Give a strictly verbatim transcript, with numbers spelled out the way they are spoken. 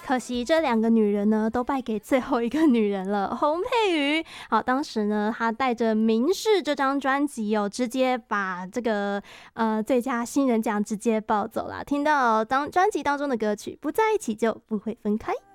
可惜这两个女人呢，都败给最后一个女人了，洪佩瑜。好，当时呢，她带着《明示》这张专辑哦，直接把这个呃最佳新人奖直接抱走了。听到当专辑当中的歌曲《不在一起就不会分开》。